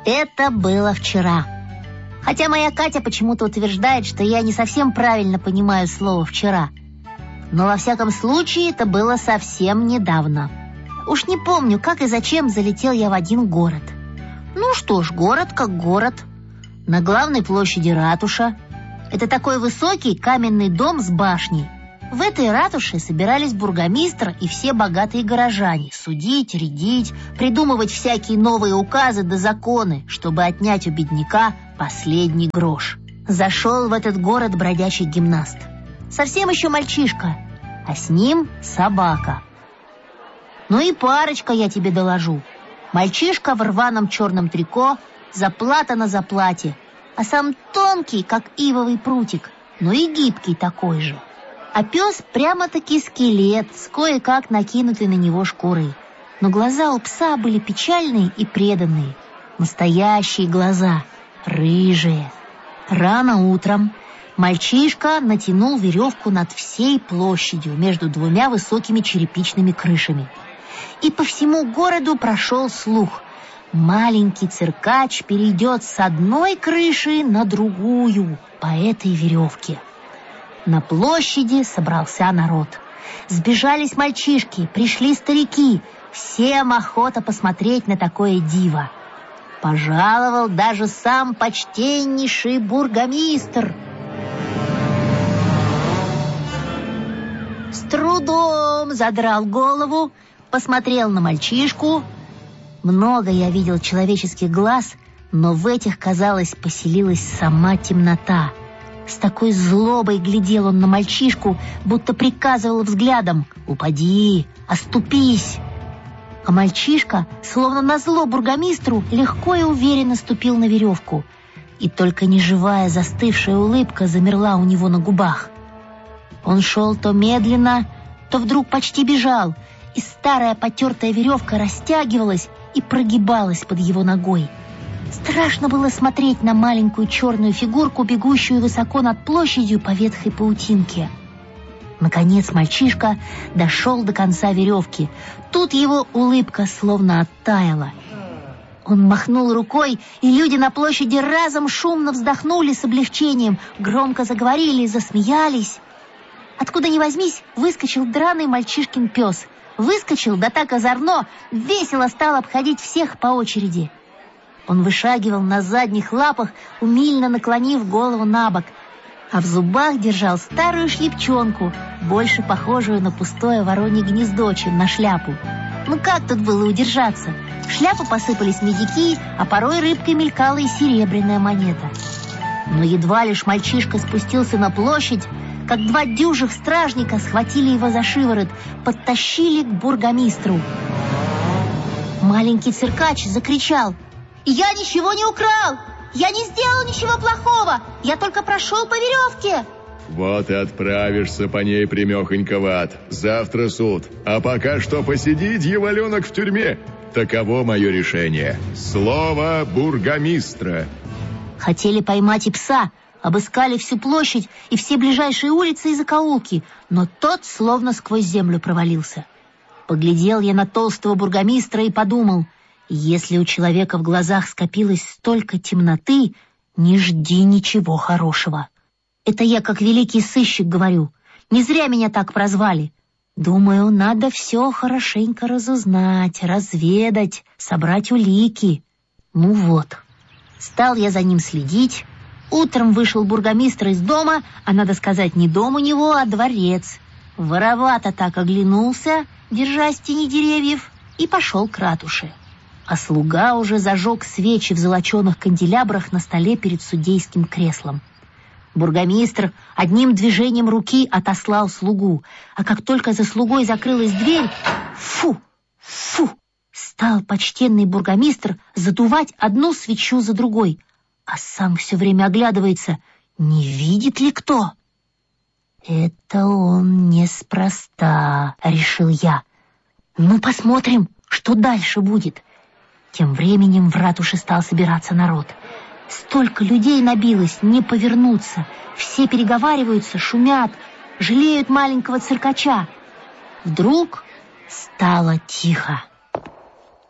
Это было вчера. Хотя моя Катя почему-то утверждает, что я не совсем правильно понимаю слово «вчера». Но во всяком случае это было совсем недавно. Уж не помню, как и зачем залетел я в один город. Ну что ж, город как город. На главной площади ратуша. Это такой высокий каменный дом с башней. В этой ратуше собирались бургомистр и все богатые горожане судить, рядить, придумывать всякие новые указы да законы, чтобы отнять у бедняка последний грош. Зашел в этот город бродячий гимнаст. Совсем еще мальчишка, а с ним собака. Ну и парочка, я тебе доложу. Мальчишка в рваном черном трико, заплата на заплате, а сам тонкий, как ивовый прутик, но и гибкий такой же. А пес прямо-таки скелет с кое-как накинутой на него шкурой. Но глаза у пса были печальные и преданные. Настоящие глаза, рыжие. Рано утром мальчишка натянул веревку над всей площадью между двумя высокими черепичными крышами. И по всему городу прошел слух: маленький циркач перейдет с одной крыши на другую по этой веревке. На площади собрался народ. Сбежались мальчишки, пришли старики. Всем охота посмотреть на такое диво. Пожаловал даже сам почтеннейший бургомистр. С трудом задрал голову, посмотрел на мальчишку. Много я видел человеческих глаз, но в этих, казалось, поселилась сама темнота. С такой злобой глядел он на мальчишку, будто приказывал взглядом: «Упади, оступись!» А мальчишка, словно назло бургомистру, легко и уверенно ступил на веревку. И только неживая застывшая улыбка замерла у него на губах. Он шел то медленно, то вдруг почти бежал, и старая потертая веревка растягивалась и прогибалась под его ногой. Страшно было смотреть на маленькую черную фигурку, бегущую высоко над площадью по ветхой паутинке. Наконец мальчишка дошел до конца веревки. Тут его улыбка словно оттаяла. Он махнул рукой, и люди на площади разом шумно вздохнули с облегчением, громко заговорили, засмеялись. Откуда ни возьмись, выскочил драный мальчишкин пес. Выскочил, да так озорно, весело стал обходить всех по очереди. Он вышагивал на задних лапах, умильно наклонив голову на бок, а в зубах держал старую шлепчонку, больше похожую на пустое воронье гнездо, чем на шляпу. Ну как тут было удержаться? В шляпу посыпались медики, а порой рыбкой мелькала и серебряная монета. Но едва лишь мальчишка спустился на площадь, как два дюжих стражника схватили его за шиворот, подтащили к бургомистру. Маленький циркач закричал: «Я ничего не украл! Я не сделал ничего плохого! Я только прошел по веревке!» Вот и отправишься по ней прямехонько в ад. Завтра суд. А пока что посиди, дьяволенок, в тюрьме. Таково мое решение. Слово бургомистра. Хотели поймать и пса, обыскали всю площадь и все ближайшие улицы и закоулки, но тот словно сквозь землю провалился. Поглядел я на толстого бургомистра и подумал: если у человека в глазах скопилось столько темноты, не жди ничего хорошего. Это я, как великий сыщик, говорю. Не зря меня так прозвали. Думаю, надо все хорошенько разузнать, разведать, собрать улики. Ну вот. Стал я за ним следить. Утром вышел бургомистр из дома, а надо сказать, не дом у него, а дворец. Воровато так оглянулся, держась в тени деревьев, и пошел к ратуше. А слуга уже зажег свечи в золоченых канделябрах на столе перед судейским креслом. Бургомистр одним движением руки отослал слугу, а как только за слугой закрылась дверь, фу, стал почтенный бургомистр задувать одну свечу за другой, а сам все время оглядывается, не видит ли кто. «Это он неспроста», — решил я. «Ну, посмотрим, что дальше будет». Тем временем в ратуше стал собираться народ. Столько людей набилось, не повернуться. Все переговариваются, шумят, жалеют маленького циркача. Вдруг стало тихо.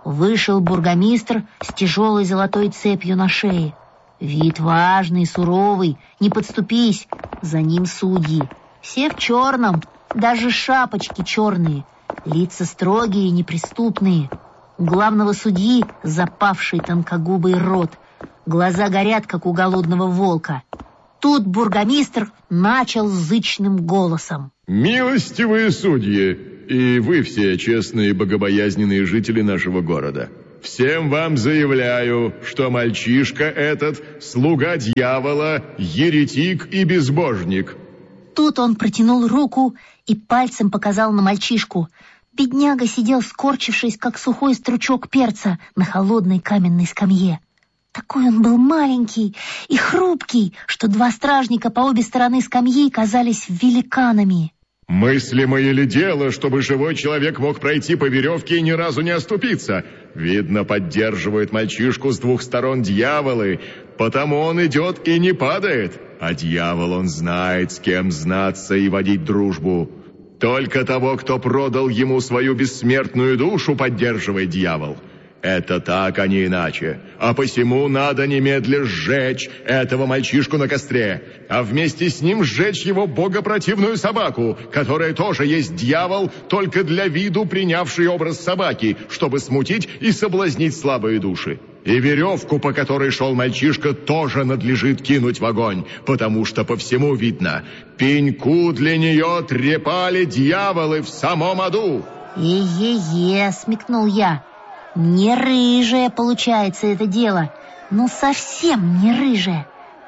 Вышел бургомистр с тяжелой золотой цепью на шее. Вид важный, суровый, не подступись. За ним судьи. Все в черном, даже шапочки черные. Лица строгие и неприступные. У главного судьи запавший тонкогубый рот. Глаза горят, как у голодного волка. Тут бургомистр начал зычным голосом. «Милостивые судьи, и вы все честные и богобоязненные жители нашего города, всем вам заявляю, что мальчишка этот – слуга дьявола, еретик и безбожник». Тут он протянул руку и пальцем показал на мальчишку. Бедняга сидел, скорчившись, как сухой стручок перца на холодной каменной скамье. Такой он был маленький и хрупкий, что два стражника по обе стороны скамьи казались великанами. «Мыслимое ли дело, чтобы живой человек мог пройти по веревке и ни разу не оступиться? Видно, поддерживают мальчишку с двух сторон дьяволы, потому он идет и не падает. А дьявол, он знает, с кем знаться и водить дружбу. Только того, кто продал ему свою бессмертную душу, поддерживает дьявол. Это так, а не иначе. А посему надо немедля сжечь этого мальчишку на костре, а вместе с ним сжечь его богопротивную собаку, которая тоже есть дьявол, только для виду принявший образ собаки, чтобы смутить и соблазнить слабые души. И веревку, по которой шел мальчишка, тоже надлежит кинуть в огонь, потому что по всему видно, пеньку для нее трепали дьяволы в самом аду. «Е-е-е», смекнул я. Не рыжее получается это дело. Ну, совсем не рыжее.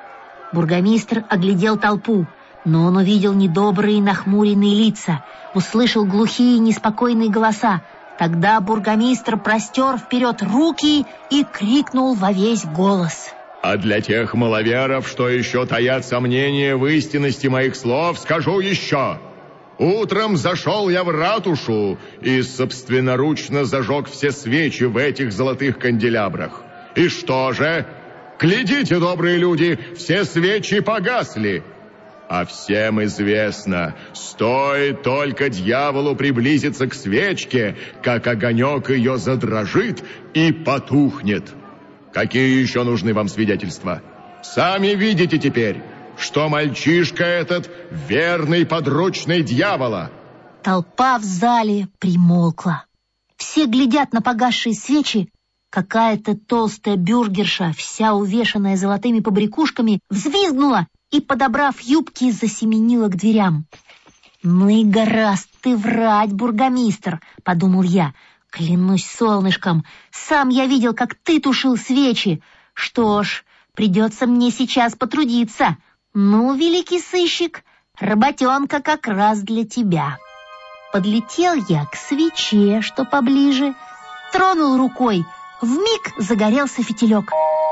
Бургомистр оглядел толпу, но он увидел недобрые нахмуренные лица, услышал глухие неспокойные голоса. Тогда бургомистр простер вперед руки и крикнул во весь голос. «А для тех маловеров, что еще таят сомнения в истинности моих слов, скажу еще. Утром зашел я в ратушу и собственноручно зажег все свечи в этих золотых канделябрах. И что же? Глядите, добрые люди, все свечи погасли. А всем известно, стоит только дьяволу приблизиться к свечке, как огонек ее задрожит и потухнет. Какие еще нужны вам свидетельства? Сами видите теперь, что мальчишка этот верный подручный дьявола». Толпа в зале примолкла. Все глядят на погасшие свечи. Какая-то толстая бюргерша, вся увешанная золотыми побрякушками, взвизгнула и, подобрав юбки, засеменила к дверям. «Ну и гораст ты врать, бургомистр», — подумал я. «Клянусь солнышком, сам я видел, как ты тушил свечи. Что ж, придется мне сейчас потрудиться. Ну, великий сыщик, работенка как раз для тебя». Подлетел я к свече, что поближе, тронул рукой, вмиг загорелся фитилек.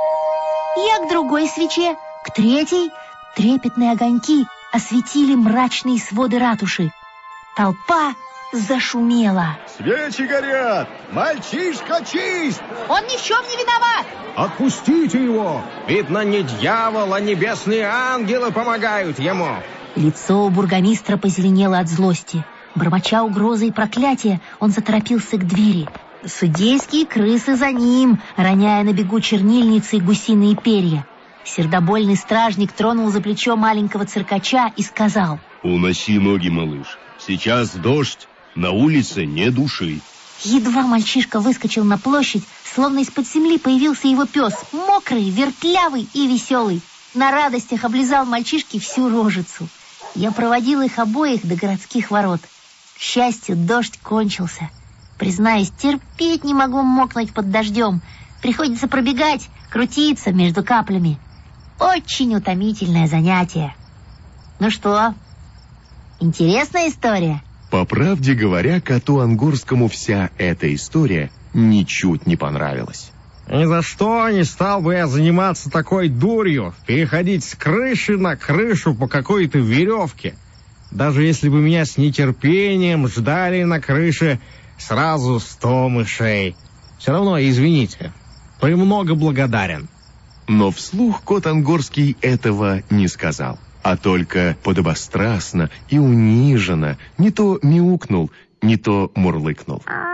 Я к другой свече, к третьей. Трепетные огоньки осветили мрачные своды ратуши. Толпа зашумела. «Свечи горят! Мальчишка чист! Он ни в чем не виноват!» Отпустите его! Видно, не дьявол, а небесные ангелы помогают ему!» Лицо у бургомистра позеленело от злости. Бормоча угрозы и проклятия, он заторопился к двери. Судейские крысы за ним, роняя на бегу чернильницы и гусиные перья. Сердобольный стражник тронул за плечо маленького циркача и сказал: «Уноси ноги, малыш. Сейчас дождь, на улице не души». Едва мальчишка выскочил на площадь, словно из-под земли появился его пес, мокрый, вертлявый и веселый. На радостях облизал мальчишке всю рожицу. Я проводил их обоих до городских ворот. К счастью, дождь кончился. Признаюсь, терпеть не могу мокнуть под дождем. Приходится пробегать, крутиться между каплями. Очень утомительное занятие. Ну что, интересная история? По правде говоря, коту Ангорскому вся эта история ничуть не понравилась. «Ни за что не стал бы я заниматься такой дурью, переходить с крыши на крышу по какой-то веревке. Даже если бы меня с нетерпением ждали на крыше сразу 100 мышей. Все равно, извините, премного благодарен». Но вслух кот Ангорский этого не сказал, а только подобострастно и униженно не то мяукнул, не то мурлыкнул.